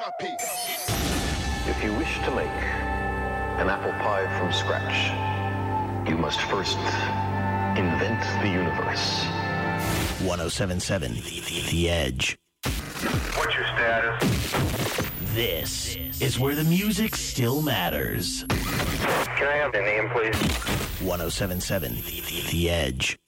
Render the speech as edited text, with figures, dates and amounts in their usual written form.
If you wish to make an apple pie from scratch, you must first invent the universe. 107.7 The Edge. What's your status? This is where the music still matters. Can I have the name, please? 107.7 The Edge.